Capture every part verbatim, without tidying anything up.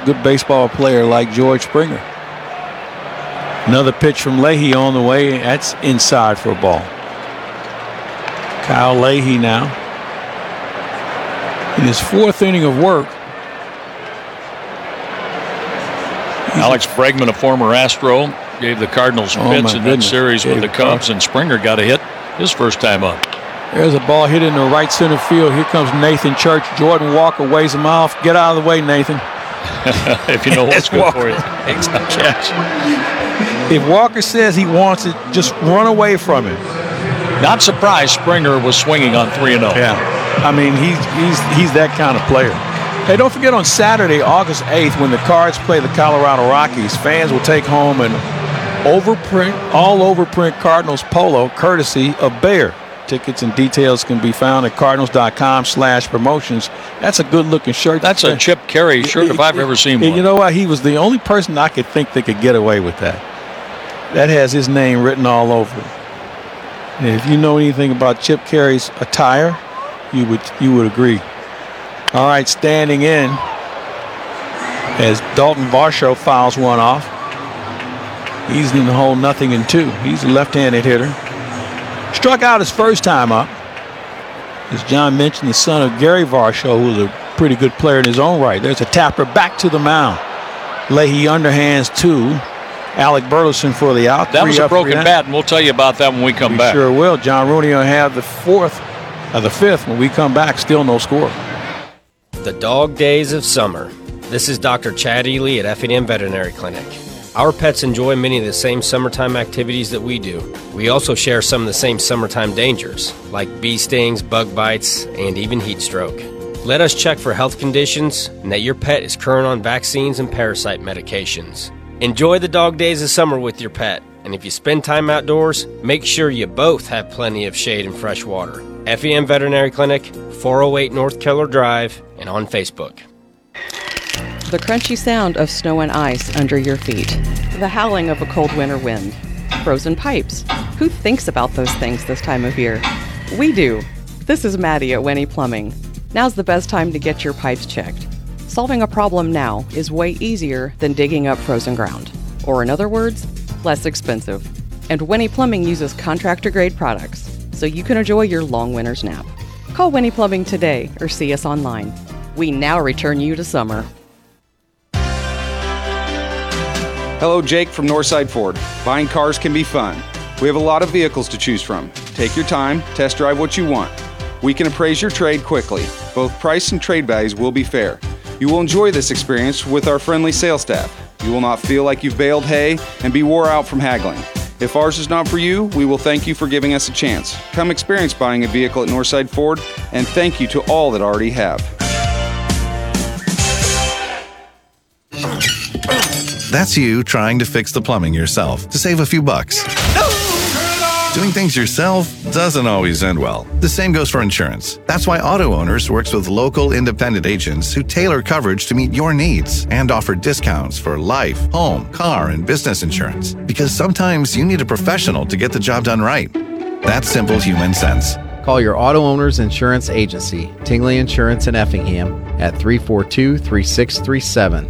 good baseball player like George Springer. Another pitch from Leahy on the way. That's inside for a ball. Kyle Leahy now in his fourth inning of work. Alex Bregman, a former Astro, gave the Cardinals fits oh in goodness. that series Gave with the Cubs, and Springer got a hit his first time up. There's a ball hit in the right center field. Here comes Nathan Church. Jordan Walker weighs him off. Get out of the way, Nathan. If you know what's good Walker. for you. Takes no chance. If Walker says he wants it, just run away from him. Not surprised Springer was swinging on three and oh. Yeah. I mean, he's, he's, he's that kind of player. Hey, don't forget on Saturday, August eighth, when the Cards play the Colorado Rockies, fans will take home an overprint, all overprint Cardinals polo courtesy of Bayer. Tickets and details can be found at cardinals.com slash promotions. That's a good-looking shirt. That's a Chip Carey shirt if I've ever seen one. You know what? He was the only person I could think that could get away with that. That has his name written all over it. And if you know anything about Chip Carey's attire, you would you would agree. All right, standing in as Dalton Varsho fouls one off. He's in the hole, nothing in two. He's a left-handed hitter. Struck out his first time up. As John mentioned, the son of Gary Varsho, who was a pretty good player in his own right. There's a tapper back to the mound. Leahy underhands two. Alec Burleson for the out. That was a broken bat, and we'll tell you about that when we come we back. Sure will. John Rooney will have the fourth, or the fifth when we come back. Still no score. The dog days of summer. This is Doctor Chad Ely at F and M Veterinary Clinic. Our pets enjoy many of the same summertime activities that we do. We also share some of the same summertime dangers, like bee stings, bug bites, and even heat stroke. Let us check for health conditions and that your pet is current on vaccines and parasite medications. Enjoy the dog days of summer with your pet, and if you spend time outdoors, make sure you both have plenty of shade and fresh water. F E M Veterinary Clinic, four oh eight North Keller Drive, and on Facebook. The crunchy sound of snow and ice under your feet. The howling of a cold winter wind. Frozen pipes. Who thinks about those things this time of year? We do. This is Maddie at Winnie Plumbing. Now's the best time to get your pipes checked. Solving a problem now is way easier than digging up frozen ground. Or in other words, less expensive. And Winnie Plumbing uses contractor-grade products, so you can enjoy your long winter's nap. Call Winnie Plumbing today or see us online. We now return you to summer. Hello, Jake from Northside Ford. Buying cars can be fun. We have a lot of vehicles to choose from. Take your time, test drive what you want. We can appraise your trade quickly. Both price and trade values will be fair. You will enjoy this experience with our friendly sales staff. You will not feel like you've baled hay and be wore out from haggling. If ours is not for you, we will thank you for giving us a chance. Come experience buying a vehicle at Northside Ford, and thank you to all that already have. That's you trying to fix the plumbing yourself to save a few bucks. Doing things yourself doesn't always end well. The same goes for insurance. That's why Auto Owners works with local independent agents who tailor coverage to meet your needs and offer discounts for life, home, car, and business insurance. Because sometimes you need a professional to get the job done right. That's simple human sense. Call your Auto Owners Insurance Agency, Tingley Insurance in Effingham, at three four two, three six three seven.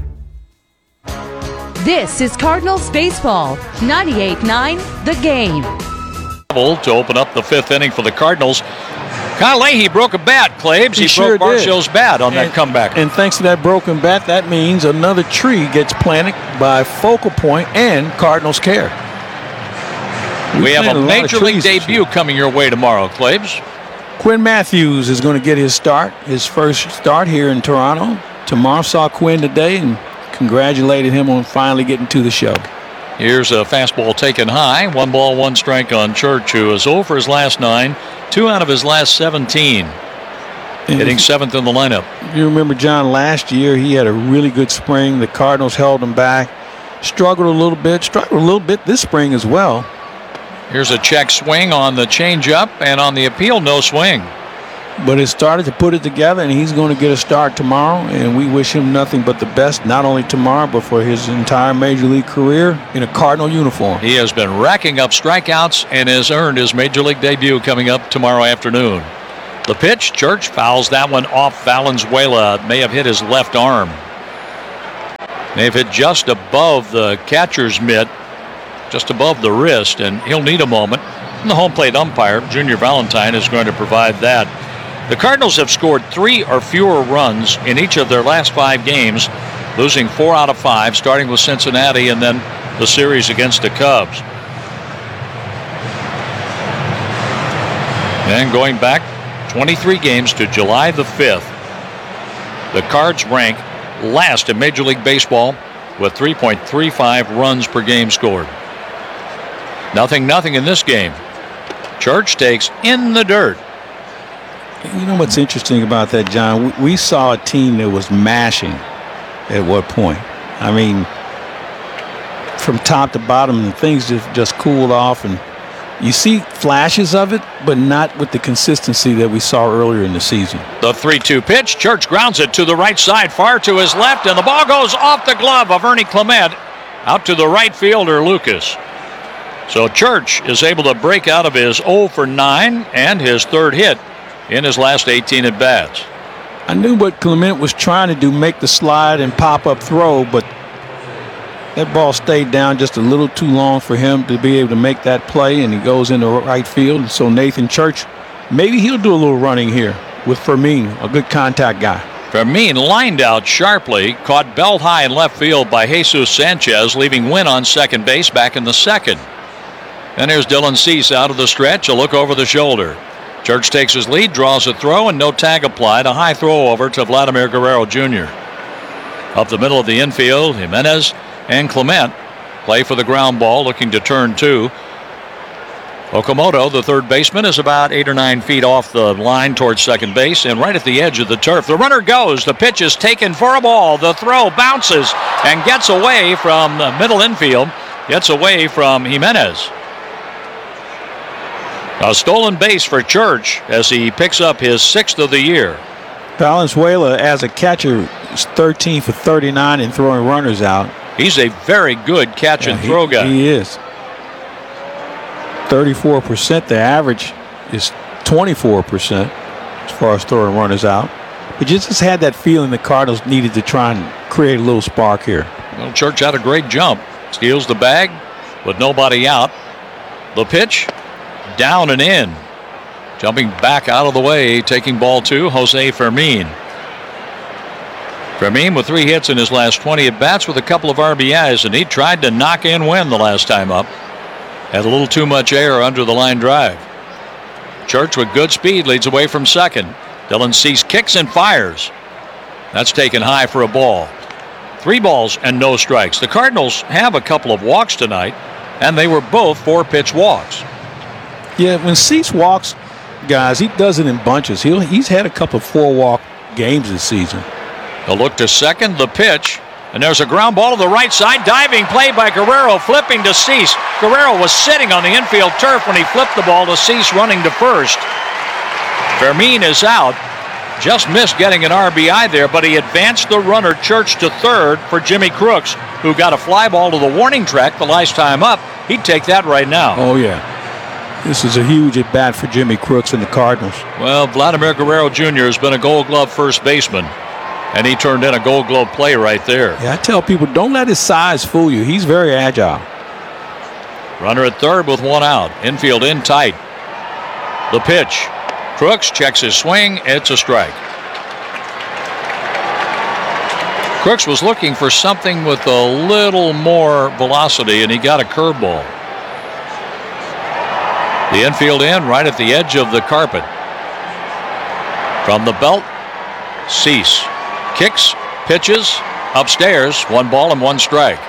This is Cardinals Baseball, ninety-eight point nine The Game. To open up the fifth inning for the Cardinals. Kyle Leahy broke a bat, Claibs. He, he sure broke Varsho's bat on and, that comeback. And thanks to that broken bat, that means another tree gets planted by Focal Point and Cardinals Care. We, we have a, a Major League debut coming your way tomorrow, Claibs. Quinn Matthews is going to get his start, his first start here in Toronto. Tomorrow saw Quinn today and congratulated him on finally getting to the show. Here's a fastball taken high. One ball, one strike on Church, who is oh for his last nine, two out of his last seventeen. And hitting seventh in the lineup. You remember, John, last year he had a really good spring. The Cardinals held him back. Struggled a little bit. Struggled a little bit this spring as well. Here's a check swing on the changeup, and on the appeal, no swing. But it started to put it together, and he's going to get a start tomorrow, and we wish him nothing but the best, not only tomorrow, but for his entire Major League career in a Cardinal uniform. He has been racking up strikeouts and has earned his Major League debut coming up tomorrow afternoon. The pitch, Church fouls that one off Valenzuela. It may have hit his left arm. They've hit just above the catcher's mitt, just above the wrist, and he'll need a moment. And the home plate umpire, Junior Valentine, is going to provide that. The Cardinals have scored three or fewer runs in each of their last five games, losing four out of five, starting with Cincinnati and then the series against the Cubs. And going back twenty-three games to July the fifth, the Cards rank last in Major League Baseball with three point three five runs per game scored. Nothing, nothing in this game. Church takes in the dirt. You know what's interesting about that, John? We, we saw a team that was mashing at what point? I mean, from top to bottom, things just, just cooled off, and you see flashes of it, but not with the consistency that we saw earlier in the season. The three two pitch. Church grounds it to the right side, far to his left, and the ball goes off the glove of Ernie Clement out to the right fielder, Lucas. So Church is able to break out of his oh for nine and his third hit in his last eighteen at-bats. I knew what Clement was trying to do, make the slide and pop-up throw, but that ball stayed down just a little too long for him to be able to make that play, and he goes into right field. And so Nathan Church, maybe he'll do a little running here with Fermin, a good contact guy. Fermin lined out sharply, caught belt high in left field by Jesus Sanchez, leaving Wynn on second base back in the second. And there's Dylan Cease out of the stretch, a look over the shoulder. Church takes his lead, draws a throw, and no tag applied. A high throw over to Vladimir Guerrero Junior Up the middle of the infield, Jimenez and Clement play for the ground ball, looking to turn two. Okamoto, the third baseman, is about eight or nine feet off the line towards second base and right at the edge of the turf. The runner goes. The pitch is taken for a ball. The throw bounces and gets away from the middle infield, gets away from Jimenez. A stolen base for Church as he picks up his sixth of the year. Valenzuela, as a catcher, is thirteen for thirty-nine in throwing runners out. He's a very good catch yeah, and throw he, guy. He is. thirty-four percent. The average is twenty-four percent as far as throwing runners out. But you just had that feeling the Cardinals needed to try and create a little spark here. Well, Church had a great jump. Steals the bag with nobody out. The pitch, down and in. Jumping back out of the way, taking ball two, Jose Fermin. Fermin with three hits in his last twenty at-bats with a couple of R B Is, and he tried to knock in Wynn the last time up. Had a little too much air under the line drive. Church with good speed leads away from second. Dylan Cease kicks and fires. That's taken high for a ball. Three balls and no strikes. The Cardinals have a couple of walks tonight, and they were both four-pitch walks. Yeah, when Cease walks, guys, he does it in bunches. He'll, he's had a couple of four-walk games this season. A look to second, the pitch, and there's a ground ball to the right side. Diving play by Guerrero, flipping to Cease. Guerrero was sitting on the infield turf when he flipped the ball to Cease, running to first. Fermin is out. Just missed getting an R B I there, but he advanced the runner Church to third for Jimmy Crooks, who got a fly ball to the warning track the last time up. He'd take that right now. Oh, yeah. This is a huge at-bat for Jimmy Crooks and the Cardinals. Well, Vladimir Guerrero Junior has been a Gold Glove first baseman, and he turned in a Gold Glove play right there. Yeah, I tell people, don't let his size fool you. He's very agile. Runner at third with one out. Infield in tight. The pitch. Crooks checks his swing. It's a strike. Crooks was looking for something with a little more velocity, and he got a curveball. The infield in, right at the edge of the carpet. From the belt, Cease. Kicks, pitches, upstairs, one ball and one strike.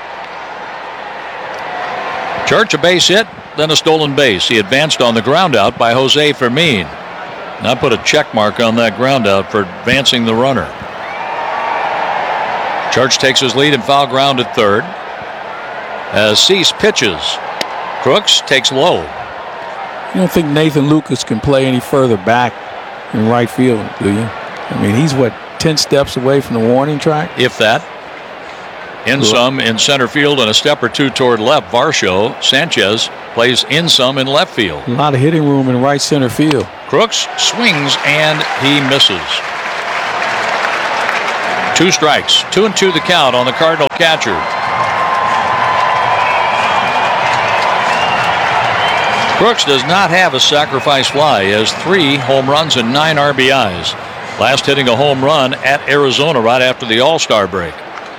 Church a base hit, then a stolen base. He advanced on the ground out by Jose Fermin. And I put a check mark on that ground out for advancing the runner. Church takes his lead in foul ground at third. As Cease pitches, Crooks takes low. You don't think Nathan Lucas can play any further back in right field, do you? I mean, he's what, ten steps away from the warning track? If that. In some in center field and a step or two toward left. Varsho Sanchez plays in some in left field. A lot of hitting room in right center field. Crooks swings and he misses. Two strikes, two and two the count on the Cardinal catcher. Crooks does not have a sacrifice fly. He has three home runs and nine R B Is. Last hitting a home run at Arizona right after the All-Star break.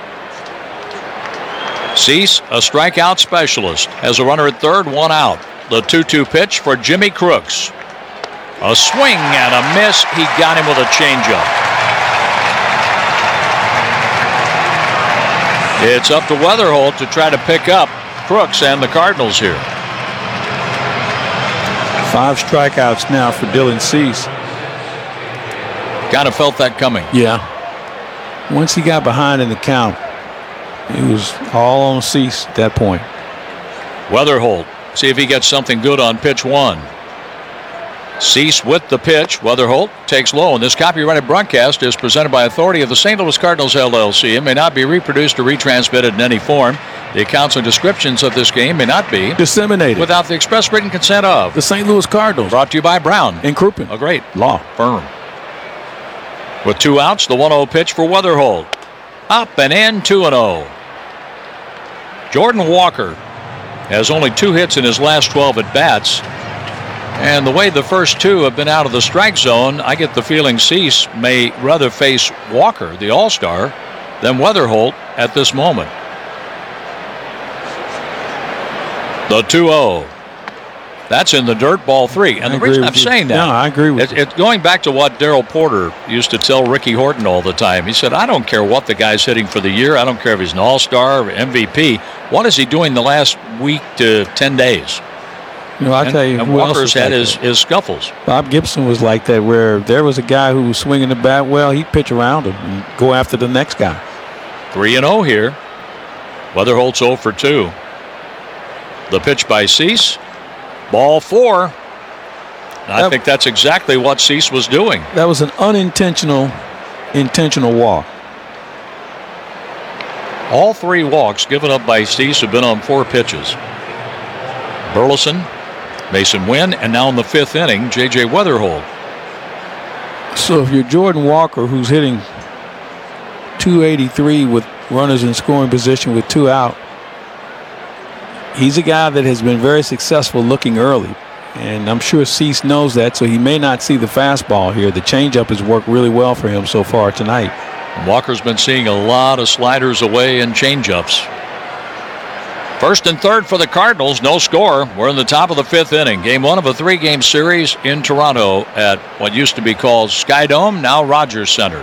Cease, a strikeout specialist, has a runner at third, one out. The two two pitch for Jimmy Crooks. A swing and a miss. He got him with a changeup. It's up to Weatherholt to try to pick up Crooks and the Cardinals here. Five strikeouts now for Dylan Cease. Kind of felt that coming. Yeah. Once he got behind in the count, it was all on Cease at that point. Weatherholt, see if he gets something good on pitch one. Cease with the pitch. Weatherholt takes low, and this copyrighted broadcast is presented by authority of the Saint Louis Cardinals, L L C. It may not be reproduced or retransmitted in any form. The accounts and descriptions of this game may not be disseminated without the express written consent of the Saint Louis Cardinals. Brought to you by Brown and Crouppen. A great law firm. With two outs, the one oh pitch for Weatherholt. Up and in, two and oh. Jordan Walker has only two hits in his last twelve at-bats. And the way the first two have been out of the strike zone, I get the feeling Cease may rather face Walker, the All-Star, than Weatherholt at this moment. The two oh. That's in the dirt, ball three. And I the reason I'm you. saying that, no, I agree with it's, you. it's going back to what Darrell Porter used to tell Ricky Horton all the time. He said, I don't care what the guy's hitting for the year. I don't care if he's an all-star or M V P. What is he doing the last week to ten days? You know, I'll and, tell you. And who else Walker's was had like his, his scuffles. Bob Gibson was like that, where there was a guy who was swinging the bat well, he'd pitch around him and go after the next guy. three and oh here. Weatherholt's oh for two. The pitch by Cease. Ball four. I That, think that's exactly what Cease was doing. That was an unintentional, intentional walk. All three walks given up by Cease have been on four pitches. Burleson, Mason Wynn, and now in the fifth inning, J J Weatherholt. So if you're Jordan Walker, who's hitting two eighty-three with runners in scoring position with two out, he's a guy that has been very successful looking early. And I'm sure Cease knows that, so he may not see the fastball here. The changeup has worked really well for him so far tonight. Walker's been seeing a lot of sliders away and changeups. First and third for the Cardinals, no score. We're in the top of the fifth inning. Game one of a three-game series in Toronto at what used to be called Sky Dome, now Rogers Center.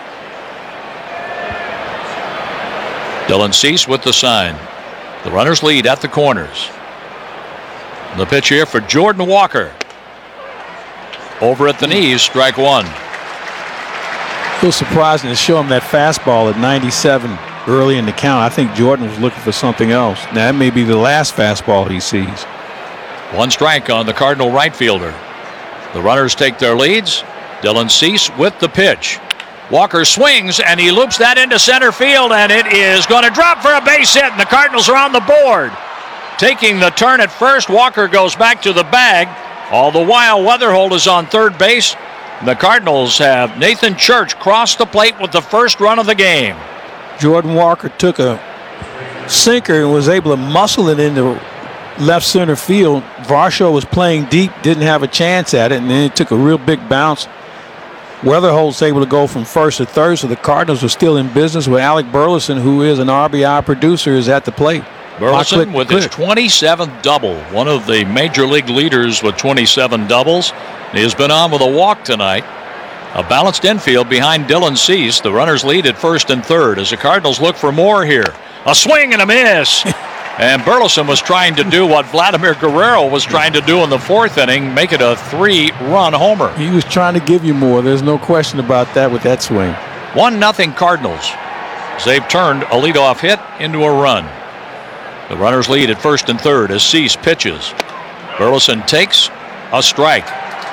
Dylan Cease with the sign. The runners lead at the corners. The pitch here for Jordan Walker. Over at the knees, strike one. A little surprising to show him that fastball at ninety-seven early in the count. I think Jordan was looking for something else. Now, that may be the last fastball he sees. One strike on the Cardinal right fielder. The runners take their leads. Dylan Cease with the pitch. Walker swings, and he loops that into center field, and it is going to drop for a base hit, and the Cardinals are on the board. Taking the turn at first, Walker goes back to the bag. All the while, Weatherholt is on third base. The Cardinals have Nathan Church cross the plate with the first run of the game. Jordan Walker took a sinker and was able to muscle it into left center field. Varsho was playing deep, didn't have a chance at it, and then it took a real big bounce. Weatherholt's able to go from first to third, so the Cardinals are still in business with Alec Burleson, who is an R B I producer, is at the plate. Burleson click, with click. his twenty-seventh double, one of the major league leaders with twenty-seven doubles. He has been on with a walk tonight. A balanced infield behind Dylan Cease. The runners lead at first and third as the Cardinals look for more here. A swing and a miss. And Burleson was trying to do what Vladimir Guerrero was trying to do in the fourth inning, make it a three-run homer. He was trying to give you more. There's no question about that with that swing. one nothing Cardinals. As they've turned a leadoff hit into a run. The runners lead at first and third as Cease pitches. Burleson takes a strike.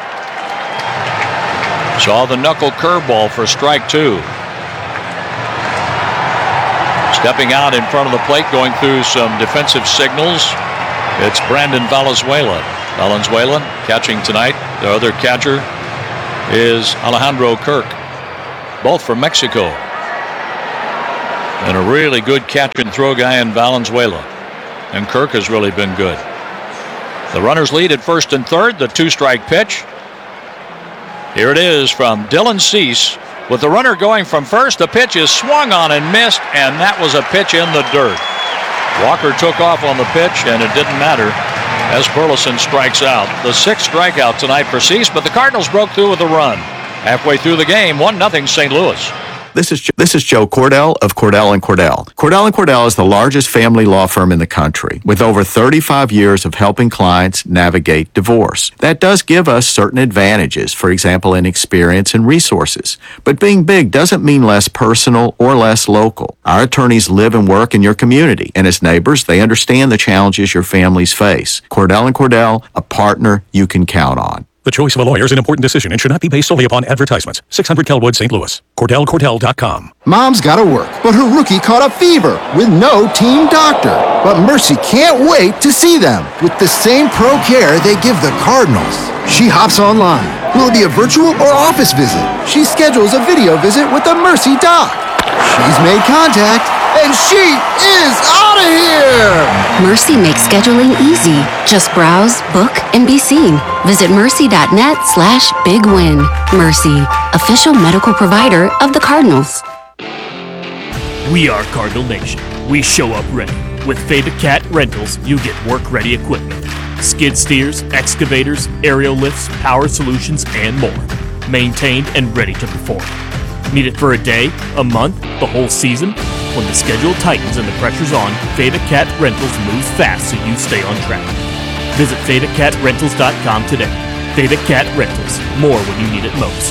Saw the knuckle curveball for strike two. Stepping out in front of the plate, going through some defensive signals, it's Brandon Valenzuela. Valenzuela catching tonight. The other catcher is Alejandro Kirk, both from Mexico. And a really good catch and throw guy in Valenzuela. And Kirk has really been good. The runners lead at first and third, the two-strike pitch. Here it is from Dylan Cease. With the runner going from first, the pitch is swung on and missed, and that was a pitch in the dirt. Walker took off on the pitch, and it didn't matter as Burleson strikes out. The sixth strikeout tonight for Cease, but the Cardinals broke through with a run. Halfway through the game, one nothing Saint Louis. This is this is Joe Cordell of Cordell and Cordell. Cordell and Cordell is the largest family law firm in the country with over thirty-five years of helping clients navigate divorce. That does give us certain advantages, for example, in experience and resources. But being big doesn't mean less personal or less local. Our attorneys live and work in your community, and as neighbors, they understand the challenges your families face. Cordell and Cordell, a partner you can count on. The choice of a lawyer is an important decision and should not be based solely upon advertisements. six hundred Kelwood, Saint Louis. Cordell Cordell dot com. Mom's gotta work, but her rookie caught a fever with no team doctor. But Mercy can't wait to see them with the same pro care they give the Cardinals. She hops online. Will it be a virtual or office visit? She schedules a video visit with the Mercy doc. She's made contact, and she is out of here! Mercy makes scheduling easy. Just browse, book, and be seen. Visit mercy.net slash big win. Mercy, official medical provider of the Cardinals. We are Cardinal Nation. We show up ready. With Theta Cat Rentals, you get work-ready equipment. Skid steers, excavators, aerial lifts, power solutions, and more. Maintained and ready to perform. Need it for a day, a month, the whole season? When the schedule tightens and the pressure's on, Theta Cat Rentals moves fast so you stay on track. Visit Theta Cat Rentals dot com today. Theta Cat Rentals. More when you need it most.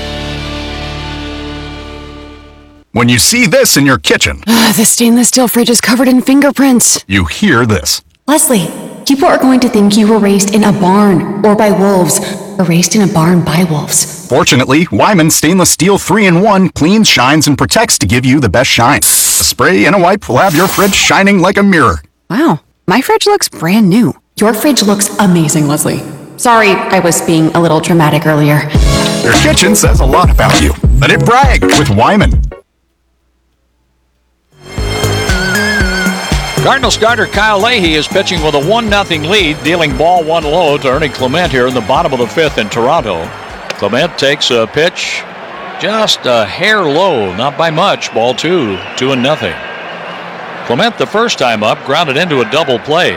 When you see this in your kitchen, The stainless steel fridge is covered in fingerprints. you hear this. Leslie, people are going to think you were raised in a barn or by wolves, or raised in a barn by wolves. Fortunately, Wyman Stainless Steel three in one cleans, shines, and protects to give you the best shine. A spray and a wipe will have your fridge shining like a mirror. Wow, my fridge looks brand new. Your fridge looks amazing, Leslie. Sorry, I was being a little dramatic earlier. Your kitchen says a lot about you. Let it brag with Wyman. Cardinal starter Kyle Leahy is pitching with a one nothing lead, dealing ball one low to Ernie Clement here in the bottom of the fifth in Toronto. Clement takes a pitch just a hair low, not by much. Ball two, two and nothing. Clement, the first time up, grounded into a double play.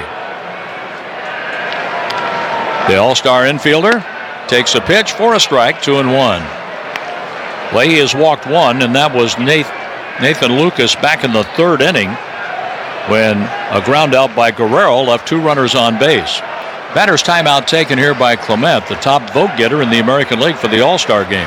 The all-star infielder takes a pitch for a strike, two and one. Leahy has walked one, and that was Nathan Lucas back in the third inning when a ground out by Guerrero left two runners on base. Batter's timeout taken here by Clement, the top vote getter in the American League for the All-Star game.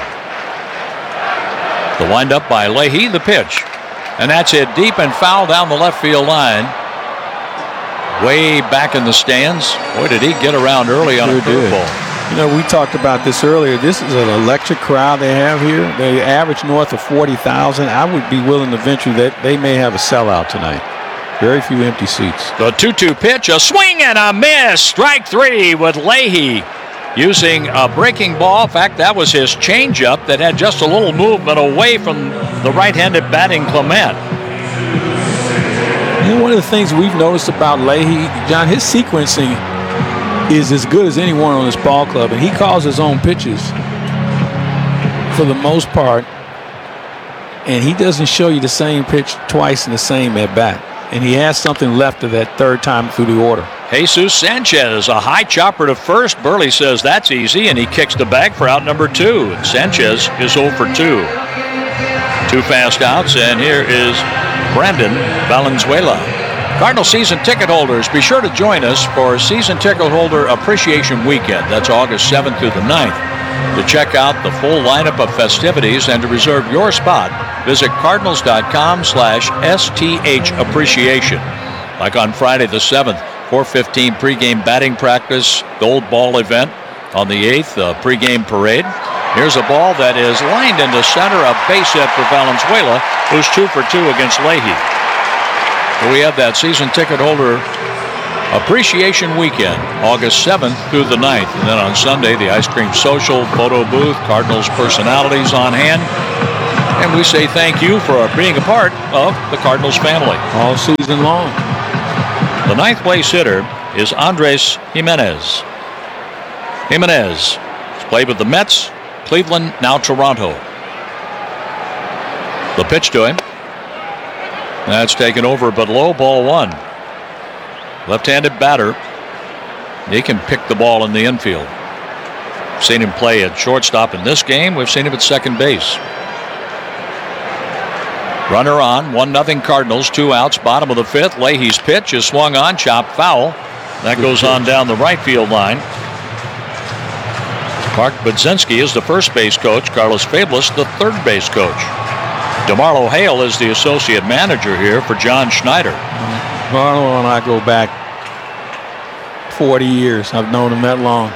The windup by Leahy, the pitch. And that's hit deep and foul down the left field line. Way back in the stands. Boy, did he get around early on a curveball. You know, we talked about this earlier. This is an electric crowd they have here. They average north of forty thousand. I would be willing to venture that they may have a sellout tonight. Very few empty seats. The two two pitch, a swing and a miss. Strike three with Leahy using a breaking ball. In fact, that was his changeup that had just a little movement away from the right-handed batting Clement. You know, one of the things we've noticed about Leahy, John, his sequencing is as good as anyone on this ball club, and he calls his own pitches for the most part, and he doesn't show you the same pitch twice in the same at bat. And he has something left of that third time through the order. Jesus Sanchez, a high chopper to first. Burley says that's easy, and he kicks the bag for out number two. And Sanchez is oh for two. Two fast outs, and here is Brandon Valenzuela. Cardinal season ticket holders, be sure to join us for Season Ticket Holder Appreciation Weekend. That's August seventh through the ninth. To check out the full lineup of festivities and to reserve your spot, visit cardinals.com slash STH appreciation. Like on Friday the seventh, four fifteen pregame batting practice, gold ball event. On the eighth, the pregame parade. Here's a ball that is lined into center, a base hit for Valenzuela, who's two for two against Leahy. So we have that season ticket holder Appreciation Weekend, August seventh through the ninth. And then on Sunday, the Ice Cream Social, photo booth, Cardinals personalities on hand. And we say thank you for being a part of the Cardinals family. All season long. The ninth place hitter is Andres Gimenez. Gimenez has played with the Mets, Cleveland, now Toronto. The pitch to him. That's taken over, but low, ball one. Left-handed batter. He can pick the ball in the infield. Seen him play at shortstop in this game. We've seen him at second base. Runner on, one nothing Cardinals, two outs, bottom of the fifth. Leahy's pitch is swung on, chopped foul. That goes on down the right field line. Mark Budzinski is the first base coach. Carlos Fablis, the third base coach. DeMarlo Hale is the associate manager here for John Schneider. Marlo and I go back forty years. I've known him that long.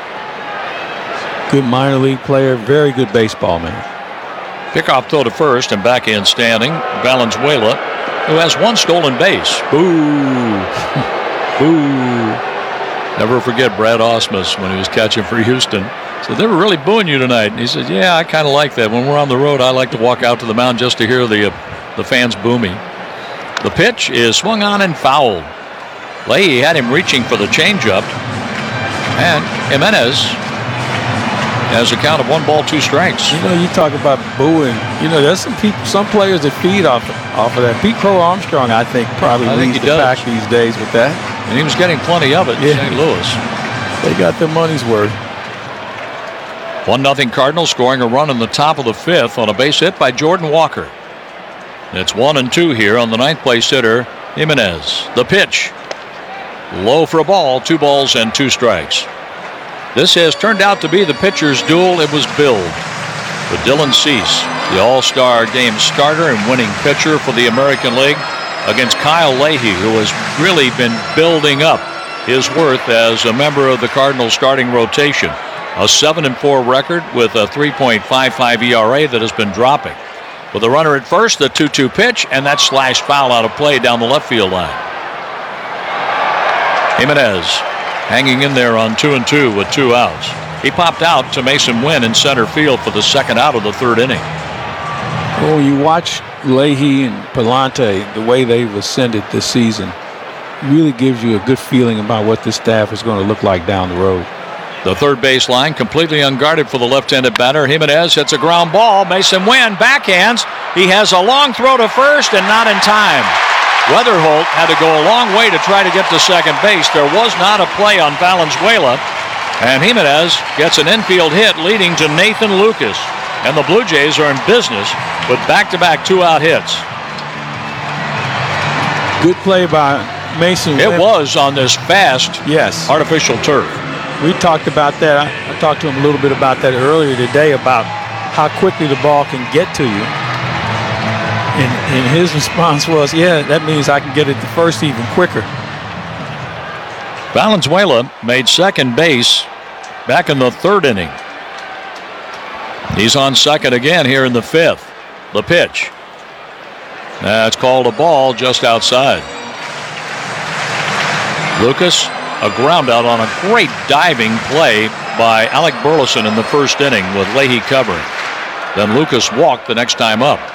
Good minor league player, very good baseball man. Pickoff throw to first and back in standing Valenzuela, who has one stolen base. Boo. Boo. Never forget Brad Osmus when he was catching for Houston. So they were really booing you tonight. And he said, yeah, I kind of like that. When we're on the road, I like to walk out to the mound just to hear the, uh, the fans boo me. The pitch is swung on and fouled. Leahy had him reaching for the changeup. And Gimenez has a count of one ball, two strikes. You know, you talk about booing. You know, there's some people, some players that feed off off of that. Pete Crow Armstrong, I think, probably I leads think he the does. pack these days with that. And he was getting plenty of it in Yeah. Saint Louis. They got their money's worth. one nothing Cardinals scoring a run in the top of the fifth on a base hit by Jordan Walker. It's one and two here on the ninth place hitter, Gimenez. The pitch. Low for a ball, two balls and two strikes. This has turned out to be the pitcher's duel it was billed. With Dylan Cease, the All-Star Game starter and winning pitcher for the American League, against Kyle Leahy, who has really been building up his worth as a member of the Cardinals starting rotation. A seven and four record with a three point five five E R A that has been dropping. With a runner at first, the two two pitch, and that slashed foul out of play down the left field line. Gimenez hanging in there on two and two with two outs. He popped out to Mason Wynn in center field for the second out of the third inning. Oh, you watch Leahy and Palante, the way they've ascended this season, really gives you a good feeling about what this staff is going to look like down the road. The third base line completely unguarded for the left-handed batter. Gimenez hits a ground ball. Mason Wynn backhands. He has a long throw to first and not in time. Weatherholt had to go a long way to try to get to second base. There was not a play on Valenzuela. And Gimenez gets an infield hit leading to Nathan Lucas. And the Blue Jays are in business with back-to-back two-out hits. Good play by Mason It Wynn. was on this fast yes. artificial turf. We talked about that. I, I talked to him a little bit about that earlier today about how quickly the ball can get to you. And, and his response was, yeah, that means I can get it to first even quicker. Valenzuela made second base back in the third inning. He's on second again here in the fifth. The pitch. That's called a ball just outside. Lucas, a ground out on a great diving play by Alec Burleson in the first inning with Leahy covering. Then Lucas walked the next time up.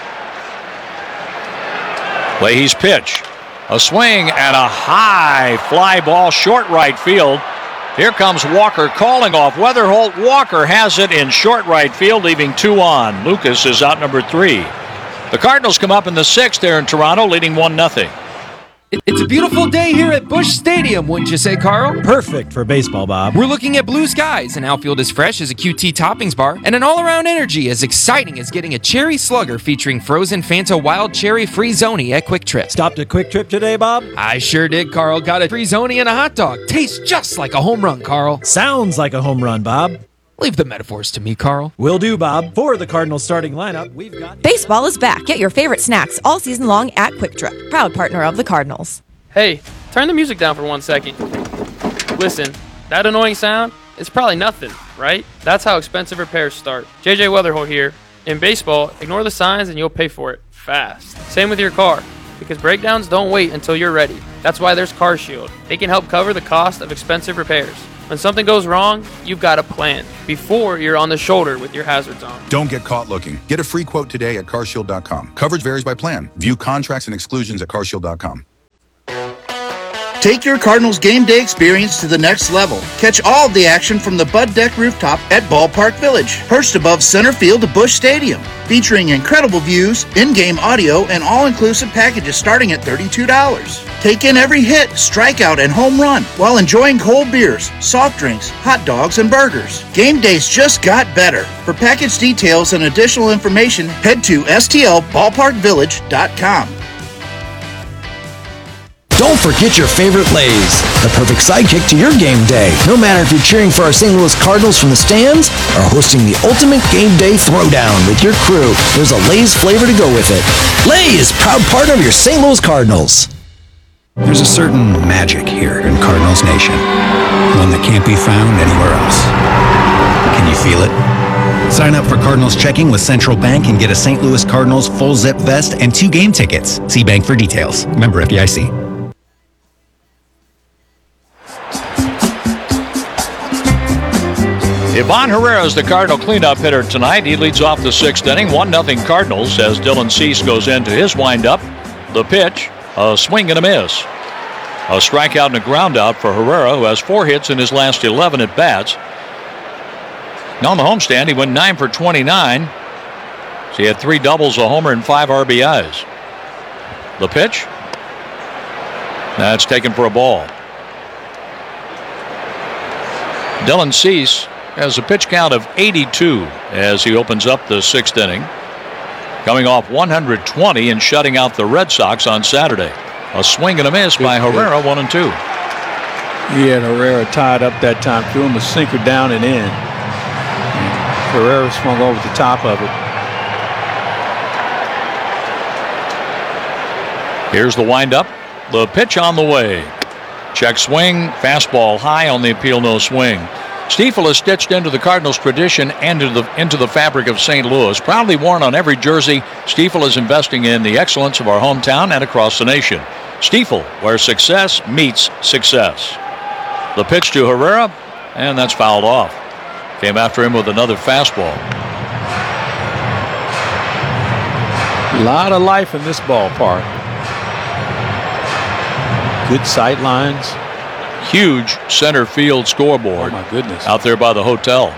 Leahy's pitch. A swing and a high fly ball short right field. Here comes Walker calling off Weatherholt. Walker has it in short right field, leaving two on. Lucas is out number three. The Cardinals come up in the sixth there in Toronto, leading one nothing. It's a beautiful day here at Busch Stadium, wouldn't you say, Carl? Perfect for baseball, Bob. We're looking at blue skies, an outfield as fresh as a Q T toppings bar, and an all-around energy as exciting as getting a cherry slugger featuring frozen Fanta Wild Cherry Free-Zoni at Quick Trip. Stopped at Quick Trip today, Bob? I sure did, Carl. Got a Free-Zoni and a hot dog. Tastes just like a home run, Carl. Sounds like a home run, Bob. Leave the metaphors to me, Carl. Will do, Bob. For the Cardinals starting lineup, we've got... Baseball is back. Get your favorite snacks all season long at Quick Trip, proud partner of the Cardinals. Hey, turn the music down for one second. Listen, that annoying sound is probably nothing, right? That's how expensive repairs start. J J Weatherholt here. In baseball, ignore the signs and you'll pay for it fast. Same with your car. because breakdowns don't wait until you're ready. That's why there's CarShield. They can help cover the cost of expensive repairs. When something goes wrong, you've got a plan before you're on the shoulder with your hazards on. Don't get caught looking. Get a free quote today at car shield dot com. Coverage varies by plan. View contracts and exclusions at car shield dot com. Take your Cardinals game day experience to the next level. Catch all of the action from the Bud Deck rooftop at Ballpark Village, perched above center field of Busch Stadium. Featuring incredible views, in-game audio, and all-inclusive packages starting at thirty-two dollars. Take in every hit, strikeout, and home run while enjoying cold beers, soft drinks, hot dogs, and burgers. Game days just got better. For package details and additional information, head to S T L ballpark village dot com. Don't forget your favorite Lay's, the perfect sidekick to your game day. No matter if you're cheering for our Saint Louis Cardinals from the stands or hosting the ultimate game day throwdown with your crew, there's a Lay's flavor to go with it. Lay's, proud partner of your Saint Louis Cardinals. There's a certain magic here in Cardinals Nation, one that can't be found anywhere else. Can you feel it? Sign up for Cardinals Checking with Central Bank and get a Saint Louis Cardinals full zip vest and two game tickets. See Bank for details. Member F D I C. Ivan Herrera is the Cardinal cleanup hitter tonight. He leads off the sixth inning, one nothing Cardinals as Dylan Cease goes into his windup. The pitch, a swing and a miss. A strikeout and a ground out for Herrera, who has four hits in his last eleven at bats. Now on the homestand, he went nine for twenty-nine. So he had three doubles, a homer, and five R B Is. The pitch, that's taken for a ball. Dylan Cease has a pitch count of eighty-two as he opens up the sixth inning, coming off one hundred twenty and shutting out the Red Sox on Saturday. A swing and a miss by Herrera, one and two. He had Herrera tied up that time, threw him a sinker down and in. Herrera swung over the top of it. Here's the windup. The pitch on the way. Check swing, fastball high on the appeal, no swing. Stiefel is stitched into the Cardinals tradition and into the, into the fabric of Saint Louis. Proudly worn on every jersey, Stiefel is investing in the excellence of our hometown and across the nation. Stiefel, where success meets success. The pitch to Herrera, and that's fouled off. Came after him with another fastball. A lot of life in this ballpark. Good sight lines. Huge center field scoreboard. Oh my goodness. Out there by the hotel.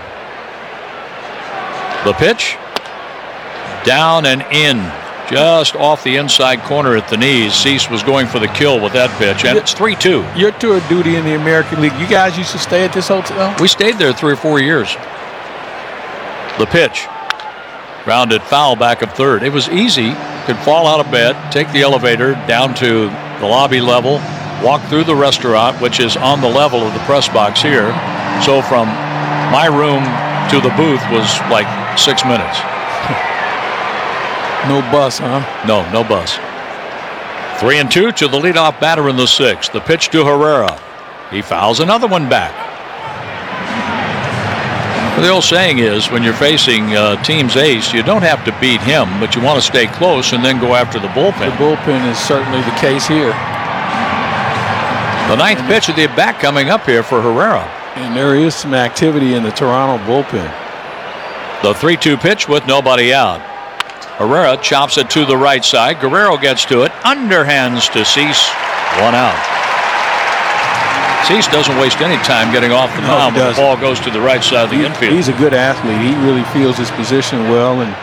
The pitch. Down and in. Just off the inside corner at the knees. Cease was going for the kill with that pitch, and it's three two. Your tour of duty in the American League. You guys used to stay at this hotel? We stayed there three or four years. The pitch. Grounded foul back of third. It was easy. Could fall out of bed, take the elevator down to the lobby level, walk through the restaurant, which is on the level of the press box here. So from my room to the booth was like six minutes. No bus, huh? No, no bus. Three and two to the leadoff batter in the sixth. The pitch to Herrera. He fouls another one back. The old saying is, when you're facing uh, team's ace, you don't have to beat him, but you want to stay close and then go after the bullpen. The bullpen is certainly the case here. The ninth pitch of the at bat coming up here for Herrera. And there is some activity in the Toronto bullpen. The three two pitch with nobody out. Herrera chops it to the right side. Guerrero gets to it. Underhands to Cease. One out. Cease doesn't waste any time getting off the mound when the ball goes to the right side of the he, infield. He's a good athlete. He really feels his position well. And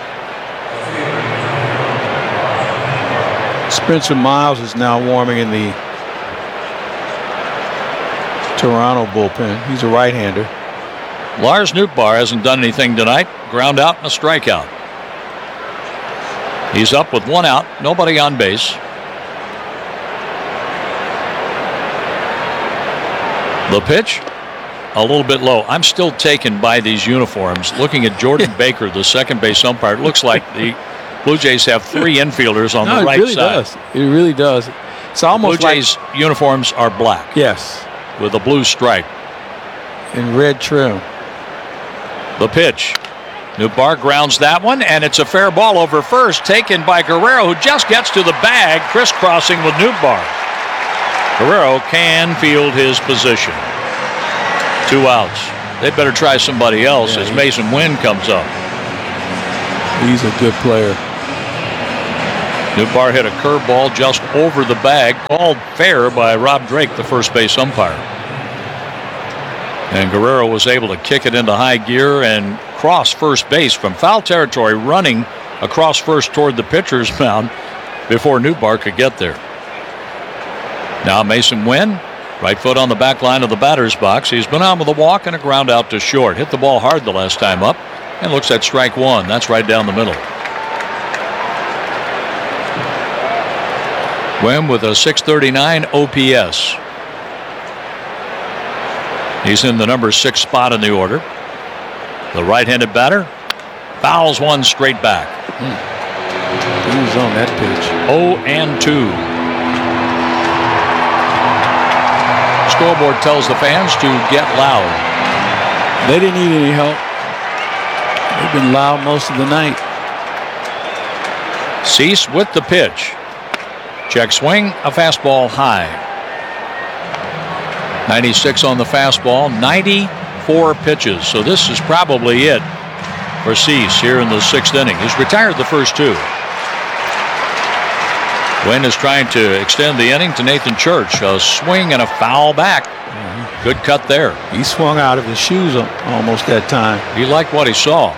Spencer Miles is now warming in the Toronto bullpen. He's a right-hander. Lars Nootbaar hasn't done anything tonight. Ground out and a strikeout. He's up with one out, nobody on base. The pitch, a little bit low. I'm still taken by these uniforms. Looking at Jordan Baker, the second base umpire, it looks like the Blue Jays have three infielders on no, the right it really side. Does. It really does. It's almost Blue like Jays uniforms are black. Yes. With a blue stripe. And red trim. The pitch. Newbar grounds that one, and it's a fair ball over first, taken by Guerrero, who just gets to the bag, crisscrossing with Newbar. Guerrero can field his position. Two outs. They better try somebody else yeah, as Mason Wynn comes up. He's a good player. Newbar hit a curveball just over the bag, called fair by Rob Drake, the first base umpire. And Guerrero was able to kick it into high gear and cross first base from foul territory, running across first toward the pitcher's mound before Newbar could get there. Now Mason Wynn, right foot on the back line of the batter's box. He's been on with a walk and a ground out to short. Hit the ball hard the last time up and looks at strike one. That's right down the middle. Wynn with a six thirty-nine O P S. He's in the number six spot in the order. The right-handed batter fouls one straight back. Hmm. He was on that pitch. oh and two. Scoreboard tells the fans to get loud. They didn't need any help. They've been loud most of the night. Cease with the pitch. Check swing, a fastball high. ninety-six on the fastball, ninety-four pitches. So this is probably it for Cease here in the sixth inning. He's retired the first two. Wynn is trying to extend the inning to Nathan Church. A swing and a foul back. Mm-hmm. Good cut there. He swung out of his shoes almost that time. He liked what he saw.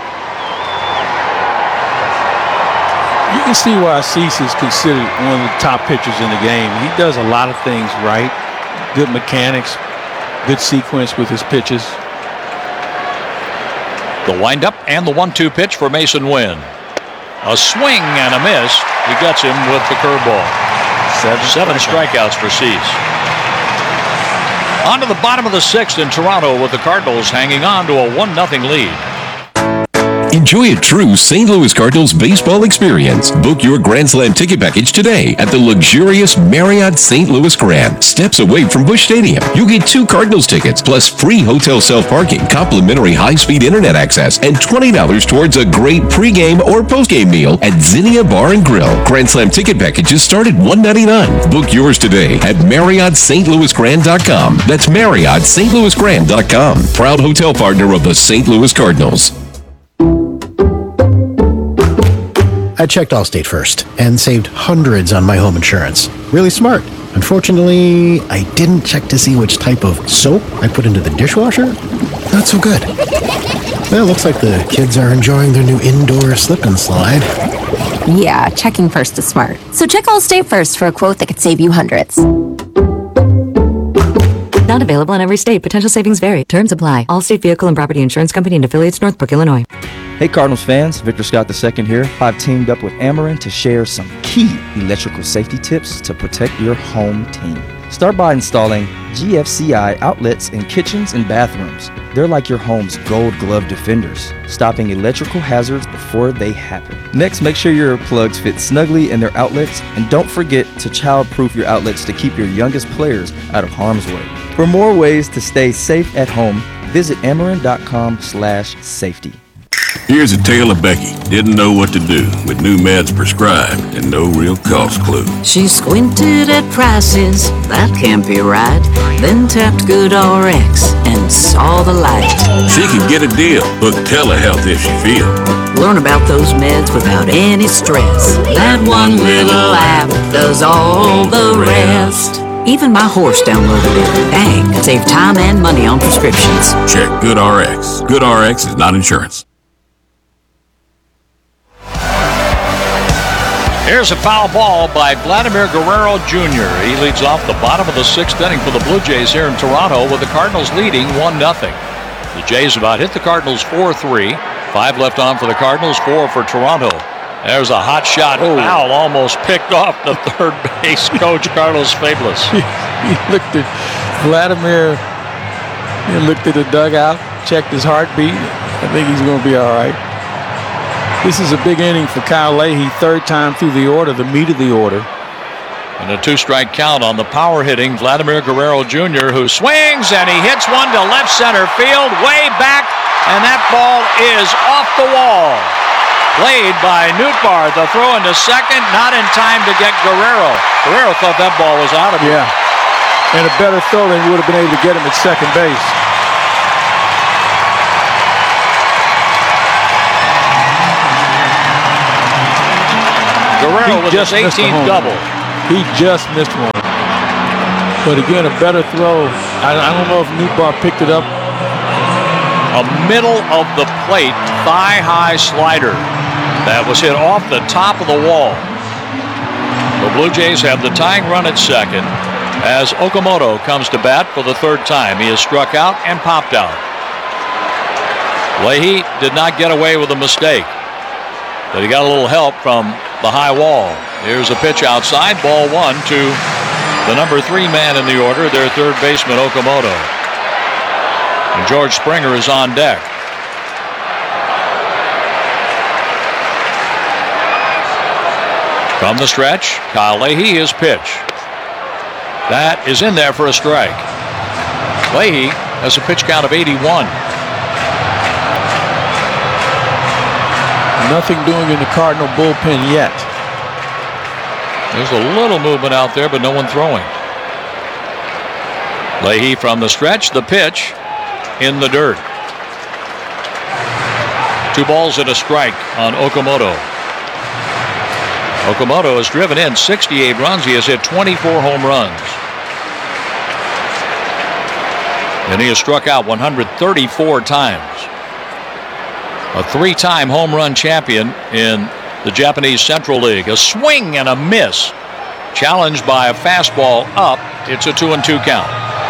You can see why Cease is considered one of the top pitchers in the game. He does a lot of things right. Good mechanics, good sequence with his pitches. The windup and the one two pitch for Mason Wynn. A swing and a miss. He gets him with the curveball. Seven, Seven strikeouts for Cease. On to the bottom of the sixth in Toronto with the Cardinals hanging on to a one nothing lead. Enjoy a true Saint Louis Cardinals baseball experience. Book your Grand Slam ticket package today at the luxurious Marriott Saint Louis Grand, steps away from Busch Stadium. You'll get two Cardinals tickets plus free hotel self-parking, complimentary high-speed internet access, and twenty dollars towards a great pregame or postgame meal at Zinnia Bar and Grill. Grand Slam ticket packages start at one ninety-nine. Book yours today at Marriott Saint Louis Grand dot com. That's Marriott Saint Louis Grand dot com. Proud hotel partner of the Saint Louis Cardinals. I checked Allstate first and saved hundreds on my home insurance. Really smart. Unfortunately, I didn't check to see which type of soap I put into the dishwasher. Not so good. Well, looks like the kids are enjoying their new indoor slip and slide. Yeah, checking first is smart. So check Allstate first for a quote that could save you hundreds. Not available in every state. Potential savings vary. Terms apply. Allstate Vehicle and Property Insurance Company and affiliates, Northbrook, Illinois. Hey Cardinals fans, Victor Scott the second here. I've teamed up with Ameren to share some key electrical safety tips to protect your home team. Start by installing G F C I outlets in kitchens and bathrooms. They're like your home's gold glove defenders, stopping electrical hazards before they happen. Next, make sure your plugs fit snugly in their outlets, and don't forget to child-proof your outlets to keep your youngest players out of harm's way. For more ways to stay safe at home, visit Ameren.com slash safety. Here's a tale of Becky. Didn't know what to do with new meds prescribed and no real cost clue. She squinted at prices, that can't be right. Then tapped GoodRx and saw the light. She could get a deal. Book telehealth if she feels. Learn about those meds without any stress. That one little app does all the rest. Even my horse downloaded it. Dang, save time and money on prescriptions. Check GoodRx. GoodRx is not insurance. Here's a foul ball by Vladimir Guerrero Junior He leads off the bottom of the sixth inning for the Blue Jays here in Toronto with the Cardinals leading one nothing. The Jays about hit the Cardinals four three. Five left on for the Cardinals, four for Toronto. There's a hot shot. Oh. Foul almost picked off the third base coach, Carlos Fabulous. he, he looked at Vladimir, he looked at the dugout, checked his heartbeat. I think he's going to be all right. This is a big inning for Kyle Leahy, third time through the order, the meat of the order. And a two-strike count on the power-hitting Vladimir Guerrero Junior, who swings and he hits one to left center field, way back and that ball is off the wall. Played by Nootbaar. The throw into second, not in time to get Guerrero. Guerrero thought that ball was out of him. Yeah. And a better throw than would have been able to get him at second base. Guerrero with his eighteenth double. He just missed one. But again, a better throw. I, I don't know if Nootbaar picked it up. A middle of the plate, thigh-high slider that was hit off the top of the wall. The Blue Jays have the tying run at second as Okamoto comes to bat for the third time. He is struck out and popped out. Leahy did not get away with a mistake, but he got a little help from the high wall. Here's a pitch outside, ball one to the number three man in the order, their third baseman, Okamoto. And George Springer is on deck. From the stretch, Kyle Leahy, his pitch. That is in there for a strike. Leahy has a pitch count of eighty-one. Nothing doing in the Cardinal bullpen yet. There's a little movement out there, but no one throwing. Leahy from the stretch, the pitch in the dirt. Two balls and a strike on Okamoto. Okamoto has driven in sixty-eight runs. He has hit twenty-four home runs. And he has struck out one hundred thirty-four times. A three-time home run champion in the Japanese Central League. A swing and a miss. Challenged by a fastball up. It's a two and two count.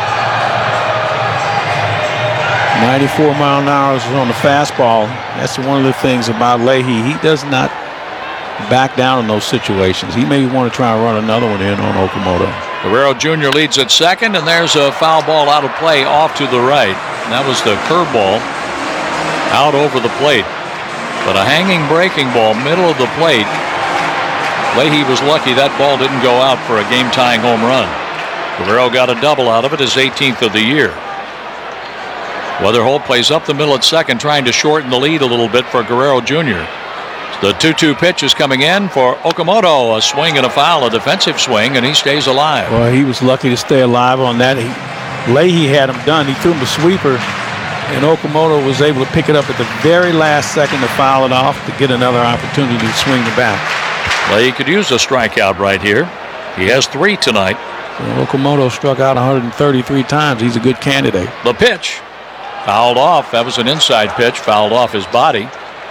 ninety-four mile an hour is on the fastball. That's one of the things about Leahy. He does not back down in those situations. He may want to try and run another one in on Okamoto. Guerrero Junior leads at second, and there's a foul ball out of play off to the right. And that was the curveball out over the plate. But a hanging breaking ball, middle of the plate. Leahy was lucky that ball didn't go out for a game-tying home run. Guerrero got a double out of it, his eighteenth of the year. Weatherholt plays up the middle at second, trying to shorten the lead a little bit for Guerrero Junior The two two pitch is coming in for Okamoto. A swing and a foul, a defensive swing, and he stays alive. Well, he was lucky to stay alive on that. He, Leahy had him done. He threw him a sweeper, and Okamoto was able to pick it up at the very last second to foul it off to get another opportunity to swing the bat. Leahy could use a strikeout right here. He has three tonight. Well, Okamoto struck out one hundred thirty-three times. He's a good candidate. The pitch fouled off. That was an inside pitch, fouled off his body.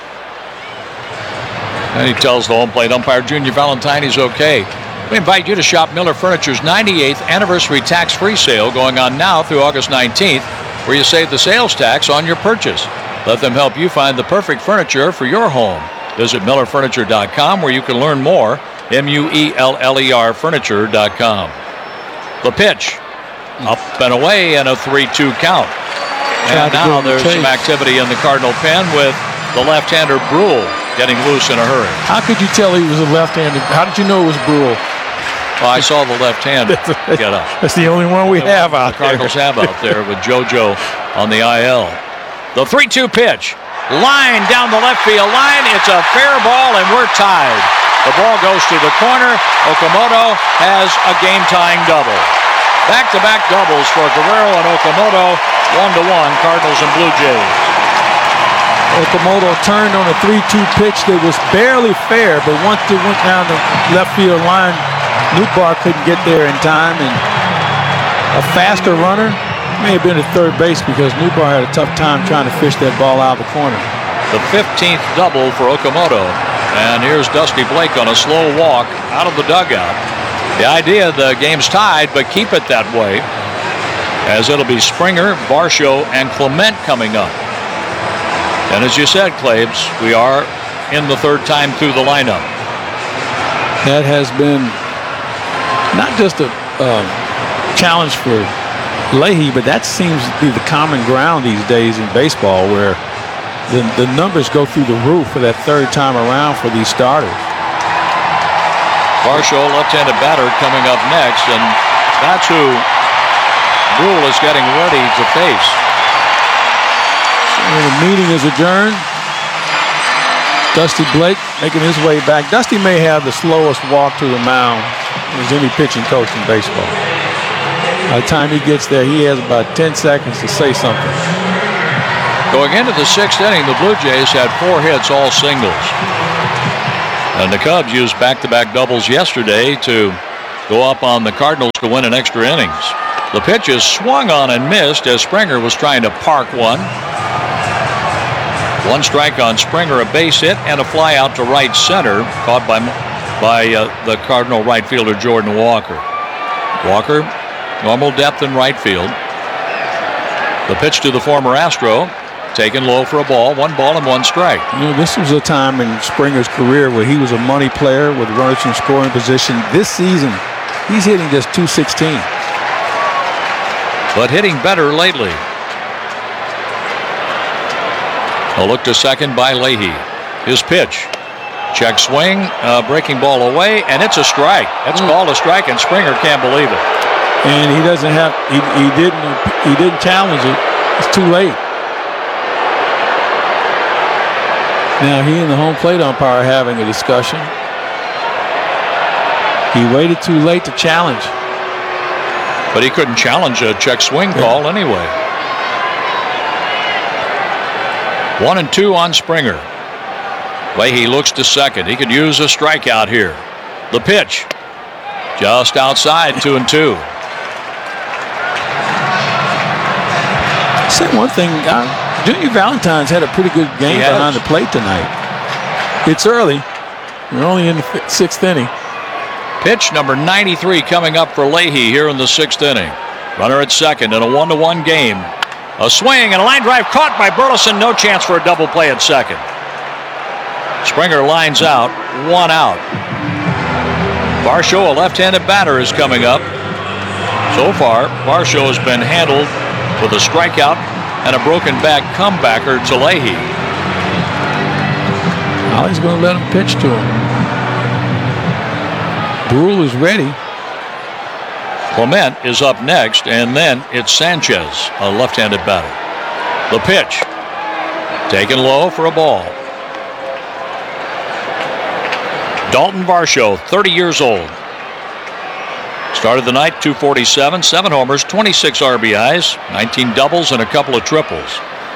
And he tells the home plate umpire, Junior Valentine, he's okay. We invite you to shop Miller Furniture's ninety-eighth anniversary tax-free sale going on now through August nineteenth, where you save the sales tax on your purchase. Let them help you find the perfect furniture for your home. Visit Miller Furniture dot com where you can learn more. M U E L L E R Furniture dot com. The pitch. Up and away and a three two count. And now there's some activity in the Cardinal pen with the left-hander Brule getting loose in a hurry. How could you tell he was a left-handed? How did you know it was Brule? Well, I saw the left hand get up. That's the only one we the, have out the Cardinals there. have out there with JoJo on the I L. The three two pitch. Line down the left field line. It's a fair ball, and we're tied. The ball goes to the corner. Okamoto has a game-tying double. Back-to-back doubles for Guerrero and Okamoto. One to one, Cardinals and Blue Jays. Okamoto turned on a three two pitch that was barely fair, but once it went down the left field line, Nootbaar couldn't get there in time, and a faster runner may have been at third base because Nootbaar had a tough time trying to fish that ball out of the corner. The fifteenth double for Okamoto, and here's Dusty Blake on a slow walk out of the dugout. The idea the game's tied, but keep it that way, as it'll be Springer, Varsho, and Clement coming up. And as you said, Claves, we are in the third time through the lineup. That has been not just a uh, challenge for Leahy, but that seems to be the common ground these days in baseball, where the, the numbers go through the roof for that third time around for these starters. Varsho, left-handed batter, coming up next, and that's who Brule is getting ready to face. And the meeting is adjourned. Dusty Blake making his way back. Dusty may have the slowest walk to the mound as any pitching coach in baseball. By the time he gets there, he has about ten seconds to say something. Going into the sixth inning, the Blue Jays had four hits, all singles. And the Cubs used back-to-back doubles yesterday to go up on the Cardinals to win in extra innings. The pitch is swung on and missed as Springer was trying to park one. One strike on Springer, a base hit, and a fly out to right center, caught by by uh, the Cardinal right fielder Jordan Walker. Walker, normal depth in right field. The pitch to the former Astro, taken low for a ball, one ball and one strike. You know, this was a time in Springer's career where he was a money player with runners in scoring position. This season, he's hitting just two sixteen. But hitting better lately. A look to second by Leahy. His pitch. Check swing, uh, breaking ball away, and it's a strike. That's mm. called a strike, and Springer can't believe it. And he doesn't have. He, he didn't. He didn't challenge it. It's too late. Now he and the home plate umpire are having a discussion. He waited too late to challenge. But he couldn't challenge a check swing call anyway. One and two on Springer. Leahy looks to second. He could use a strikeout here. The pitch. Just outside, two and two. Say one thing. Uh, Junior Valentine's had a pretty good game behind the plate tonight. It's early. We're only in the sixth inning. Pitch number ninety-three coming up for Leahy here in the sixth inning. Runner at second in a one to one game. A swing and a line drive caught by Burleson. No chance for a double play at second. Springer lines out, one out. Varsho, a left-handed batter, is coming up. So far, Varsho has been handled with a strikeout and a broken back comebacker to Leahy. Ollie's going to let him pitch to him. Brule is ready. Clement is up next, and then it's Sanchez, a left-handed batter. The pitch. Taken low for a ball. Dalton Varsho, thirty years old. Started the night two forty-seven, seven homers, twenty-six R B Is, nineteen doubles, and a couple of triples.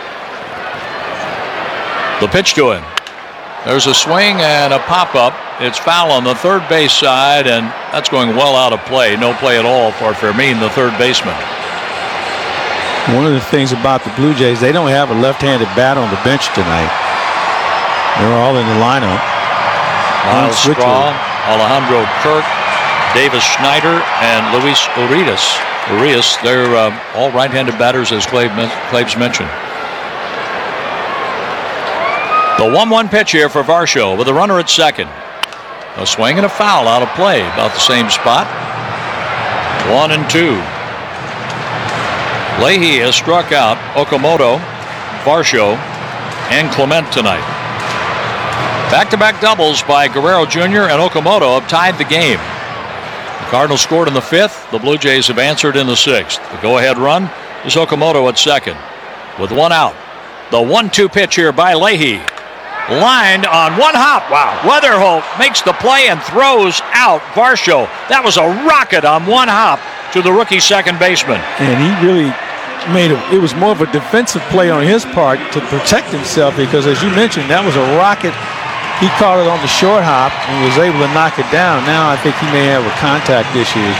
The pitch to him. There's a swing and a pop-up. It's foul on the third base side, and that's going well out of play. No play at all for Fermin, the third baseman. One of the things about the Blue Jays, they don't have a left-handed bat on the bench tonight. They're all in the lineup. Miles Straw, Alejandro Kirk, Davis Schneider, and Luis Urias. Urias, they're uh, all right-handed batters, as Claves mentioned. The one one pitch here for Varsho with a runner at second. A swing and a foul out of play, about the same spot. One and two. Leahy has struck out Okamoto, Varsho, and Clement tonight. Back-to-back doubles by Guerrero Junior and Okamoto have tied the game. The Cardinals scored in the fifth. The Blue Jays have answered in the sixth. The go-ahead run is Okamoto at second with one out. The one two pitch here by Leahy. Lined on one hop. Wow. Weatherholt makes the play and throws out Varsho. That was a rocket on one hop to the rookie second baseman. And he really made it. It was more of a defensive play on his part to protect himself because, as you mentioned, that was a rocket. He caught it on the short hop and was able to knock it down. Now I think he may have a contact issues.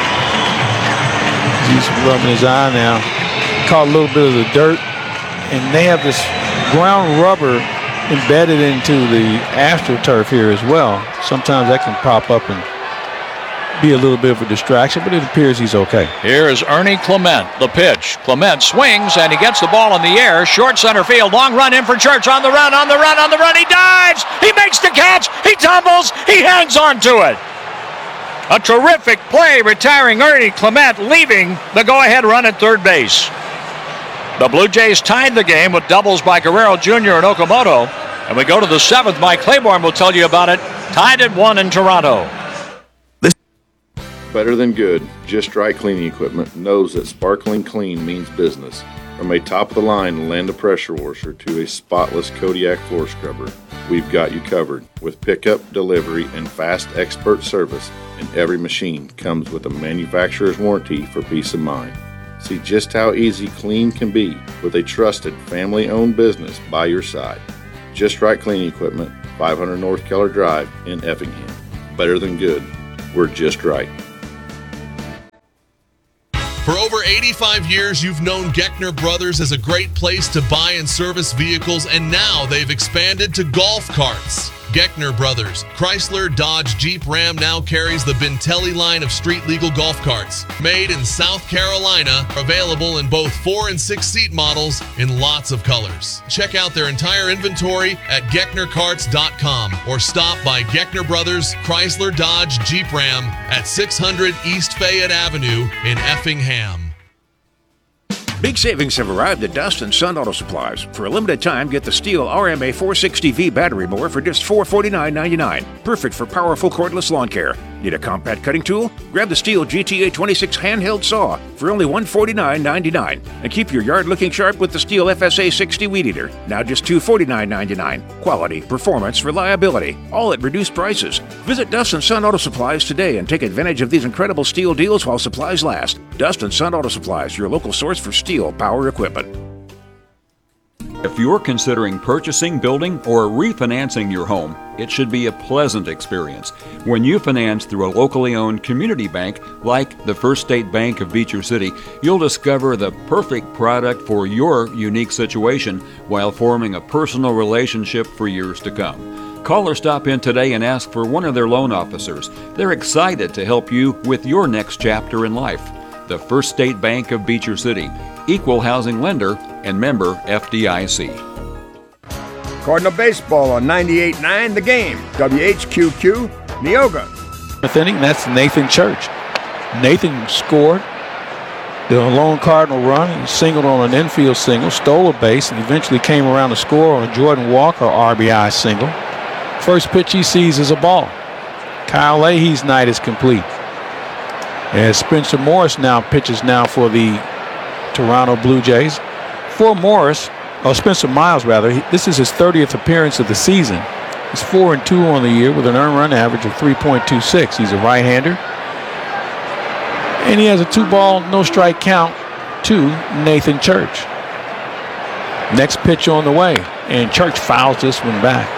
He's rubbing his eye now. Caught a little bit of the dirt. And they have this ground rubber embedded into the AstroTurf here as well. Sometimes that can pop up and be a little bit of a distraction, but it appears he's okay. Here is Ernie Clement, the pitch. Clement swings, and he gets the ball in the air. Short center field, long run in for Church. On the run, on the run, on the run. He dives. He makes the catch. He tumbles. He hangs on to it. A terrific play, retiring Ernie Clement, leaving the go-ahead run at third base. The Blue Jays tied the game with doubles by Guerrero Junior and Okamoto. And we go to the seventh. Mike Claiborne will tell you about it. Tied at one in Toronto. Better than good, Just Right Cleaning Equipment knows that sparkling clean means business. From a top-of-the-line Landa pressure washer to a spotless Kodiak floor scrubber, we've got you covered. With pickup, delivery, and fast expert service, and every machine comes with a manufacturer's warranty for peace of mind. See just how easy clean can be with a trusted family-owned business by your side. Just Right Cleaning Equipment, five hundred North Keller Drive in Effingham. Better than good. We're just right. For over eighty-five years, you've known Geckner Brothers as a great place to buy and service vehicles, and now they've expanded to golf carts. Geckner Brothers, Chrysler, Dodge, Jeep, Ram now carries the Bentelli line of street-legal golf carts. Made in South Carolina, available in both four and six seat models in lots of colors. Check out their entire inventory at geckner carts dot com or stop by Geckner Brothers, Chrysler, Dodge, Jeep, Ram at six hundred East Fayette Avenue in Effingham. Big savings have arrived at Dust and Sun Auto Supplies. For a limited time, get the Steel R M A four sixty V battery mower for just four hundred forty-nine ninety-nine. Perfect for powerful cordless lawn care. Need a compact cutting tool? Grab the Steel G T A twenty-six handheld saw for only one hundred forty-nine ninety-nine. And keep your yard looking sharp with the Steel F S A sixty weed eater. Now just two hundred forty-nine ninety-nine. Quality, performance, reliability, all at reduced prices. Visit Dust and Sun Auto Supplies today and take advantage of these incredible Steel deals while supplies last. Dust and Sun Auto Supplies, your local source for Steel power equipment. If you're considering purchasing, building, or refinancing your home, it should be a pleasant experience. When you finance through a locally owned community bank like the First State Bank of Beecher City, you'll discover the perfect product for your unique situation while forming a personal relationship for years to come. Call or stop in today and ask for one of their loan officers. They're excited to help you with your next chapter in life. The First State Bank of Beecher City, equal housing lender and member F D I C. Cardinal Baseball on ninety-eight point nine The Game. W H Q Q, Neoga. Fifth inning, that's Nathan Church. Nathan scored the lone Cardinal run. He singled on an infield single, stole a base, and eventually came around to score on a Jordan Walker R B I single. First pitch he sees is a ball. Kyle Leahy's night is complete. As Spencer Morris now pitches now for the Toronto Blue Jays. For Morris, or Spencer Miles rather, he, this is his thirtieth appearance of the season. He's four and two on the year with an earned run average of three point two six. He's a right-hander. And he has a two-ball, no-strike count to Nathan Church. Next pitch on the way, and Church fouls this one back.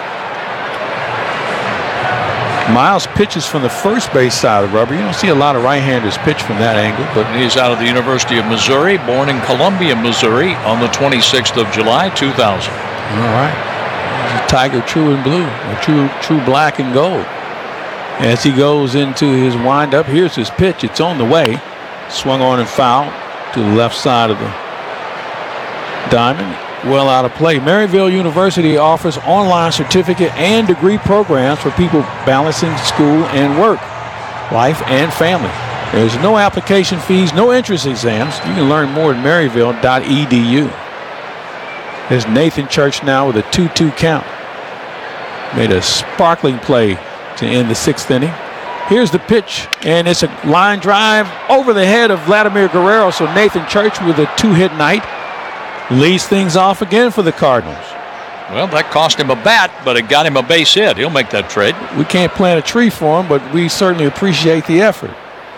Miles pitches from the first base side of the rubber. You don't see a lot of right-handers pitch from that angle. But he's out of the University of Missouri, born in Columbia, Missouri on the twenty-sixth of July, two thousand. All right. He's a Tiger true and blue, or true, true black and gold. As he goes into his windup, here's his pitch. It's on the way. Swung on and fouled to the left side of the diamond. Well out of play. Maryville University offers online certificate and degree programs for people balancing school and work, life and family. There's no application fees, no entrance exams. You can learn more at maryville dot e d u. There's Nathan Church now with a two two count. Made a sparkling play to end the sixth inning. Here's the pitch, and it's a line drive over the head of Vladimir Guerrero. So Nathan Church with a two-hit night leads things off again for the Cardinals. Well, that cost him a bat, but it got him a base hit. He'll make that trade. We can't plant a tree for him, but we certainly appreciate the effort.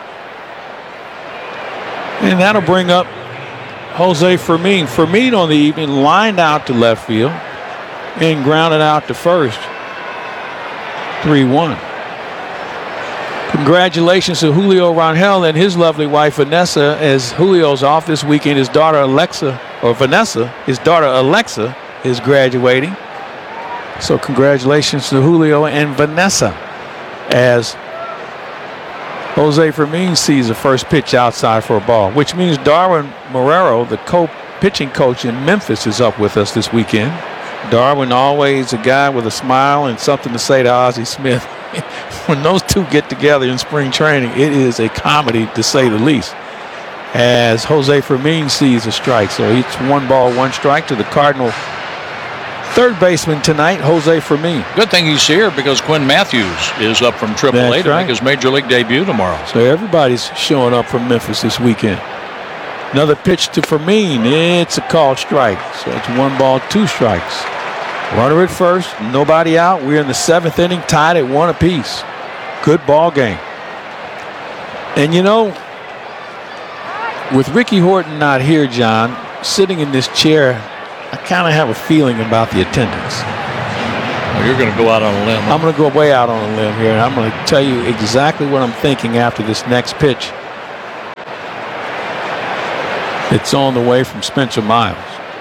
And that'll bring up Jose Fermin. Fermin on the evening lined out to left field and grounded out to first. three one. Congratulations to Julio Rangel and his lovely wife Vanessa, as Julio's off this weekend. His daughter Alexa, or Vanessa, his daughter Alexa is graduating. So congratulations to Julio and Vanessa, as Jose Fermin sees the first pitch outside for a ball, which means Darwin Marrero, the co-pitching coach in Memphis, is up with us this weekend. Darwin, always a guy with a smile and something to say to Ozzie Smith. When those two get together in spring training, it is a comedy to say the least. As Jose Fermin sees a strike, so it's one ball, one strike to the Cardinal third baseman tonight, Jose Fermin. Good thing he's here because Quinn Matthews is up from triple A to right. make his major league debut tomorrow. So everybody's showing up from Memphis this weekend. Another pitch to Fermin. It's a called strike. So it's one ball, two strikes. Runner at first, nobody out. We're in the seventh inning, tied at one apiece. Good ball game. And you know, with Ricky Horton not here, John, sitting in this chair, I kind of have a feeling about the attendance. Oh, you're going to go out on a limb. I'm going to go way out on a limb here, and I'm going to tell you exactly what I'm thinking after this next pitch. It's on the way from Spencer Miles.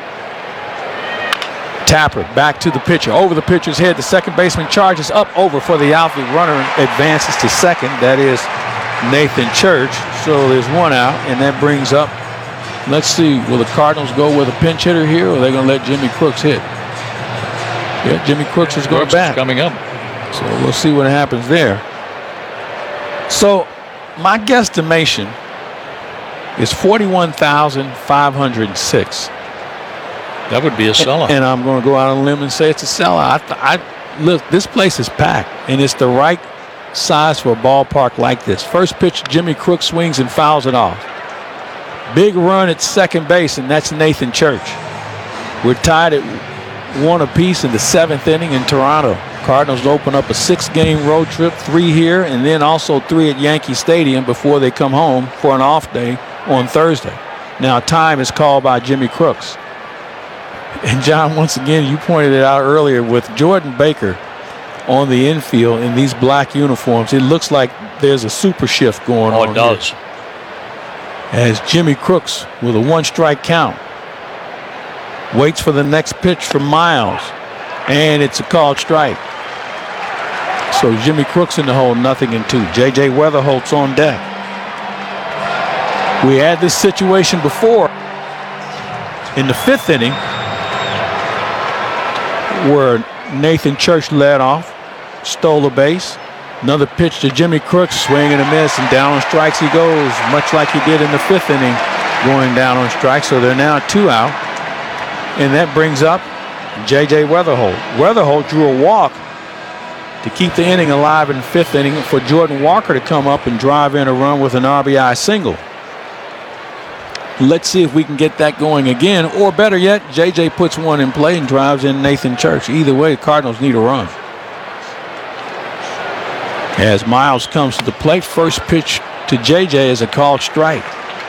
Tapper back to the pitcher, over the pitcher's head. The second baseman charges up over for the out. The runner advances to second. That is Nathan Church. So there's one out, and that brings up, let's see, will the Cardinals go with a pinch hitter here, or are they going to let Jimmy Crooks hit? Yeah, Jimmy Crooks is going to bat. Coming up. So we'll see what happens there. So my guesstimation is forty-one thousand five hundred six. That would be a sellout. And, and I'm going to go out on a limb and say it's a sellout. I, I, look, this place is packed, and it's the right size for a ballpark like this. First pitch, Jimmy Crooks swings and fouls it off. Big run at second base, and that's Nathan Church. We're tied at one apiece in the seventh inning in Toronto. Cardinals open up a six-game road trip, three here, and then also three at Yankee Stadium before they come home for an off day on Thursday. Now, time is called by Jimmy Crooks. And, John, once again, you pointed it out earlier with Jordan Baker on the infield in these black uniforms. It looks like there's a super shift going oh, on. Oh, it does. Here. As Jimmy Crooks with a one-strike count waits for the next pitch from Miles, and it's a called strike. So Jimmy Crooks in the hole, nothing in two. J J Weatherholt's on deck. We had this situation before in the fifth inning where Nathan Church led off, stole a base. Another pitch to Jimmy Crooks, swing and a miss, and down on strikes he goes, much like he did in the fifth inning, going down on strikes. So they're now two out, and that brings up J J Weatherholt. Weatherholt drew a walk to keep the inning alive in the fifth inning for Jordan Walker to come up and drive in a run with an R B I single. Let's see if we can get that going again, or better yet, J J puts one in play and drives in Nathan Church. Either way, the Cardinals need a run. As Miles comes to the plate, first pitch to J J is a called strike.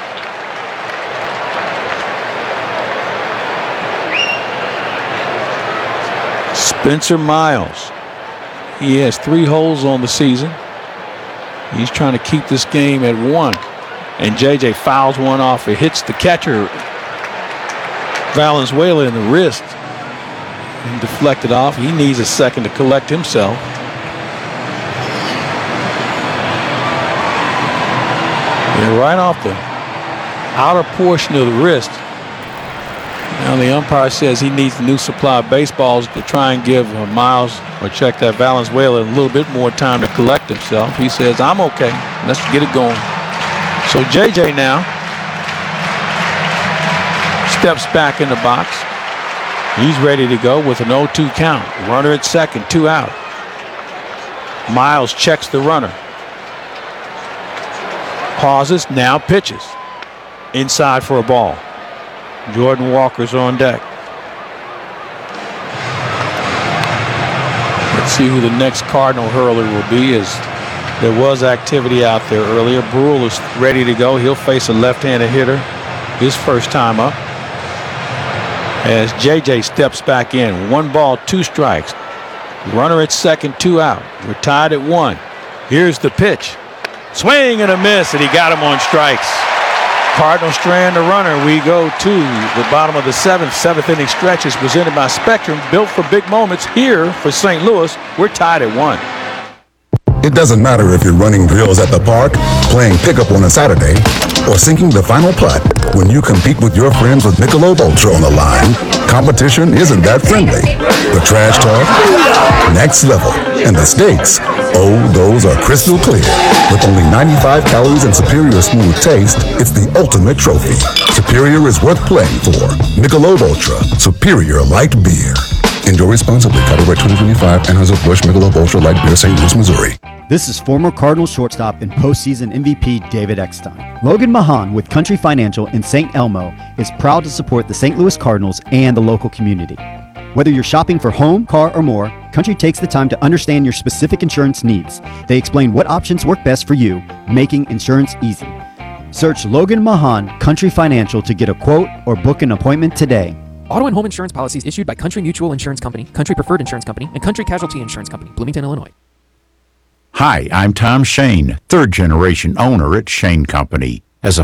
Spencer Miles. He has three holes on the season. He's trying to keep this game at one. And J J fouls one off. It hits the catcher, Valenzuela, in the wrist and deflected off. He needs a second to collect himself. And right off the outer portion of the wrist. Now the umpire says he needs a new supply of baseballs to try and give Miles, or check that Valenzuela, a little bit more time to collect himself. He says, I'm okay. Let's get it going. So J J now steps back in the box. He's ready to go with an oh two count. Runner at second, two out. Miles checks the runner. Pauses, now pitches. Inside for a ball. Jordan Walker's on deck. Let's see who the next Cardinal hurler will be, as there was activity out there earlier. Brule is ready to go. He'll face a left-handed hitter his first time up. As J J steps back in. One ball, two strikes. Runner at second, two out. We're tied at one. Here's the pitch. Swing and a miss, and he got him on strikes. Cardinals strand the runner. We go to the bottom of the seventh. Seventh inning stretch is presented by Spectrum, built for big moments here for Saint Louis. We're tied at one. It doesn't matter if you're running drills at the park, playing pickup on a Saturday, or sinking the final putt. When you compete with your friends with Michelob Ultra on the line, competition isn't that friendly. The trash talk, next level, and the stakes, oh, those are crystal clear. With only ninety-five calories and superior smooth taste, it's the ultimate trophy. Superior is worth playing for. Michelob Ultra, superior light beer. Enjoy responsibly. Copyright twenty twenty-five, Anheuser-Busch Michelob Ultra Light Beer, Saint Louis, Missouri. This is former Cardinals shortstop and postseason M V P David Eckstein. Logan Mahan with Country Financial in Saint Elmo is proud to support the Saint Louis Cardinals and the local community. Whether you're shopping for home, car, or more, Country takes the time to understand your specific insurance needs. They explain what options work best for you, making insurance easy. Search Logan Mahan Country Financial to get a quote or book an appointment today. Auto and home insurance policies issued by Country Mutual Insurance Company, Country Preferred Insurance Company, and Country Casualty Insurance Company, Bloomington, Illinois. Hi, I'm Tom Shane, third generation owner at Shane Company.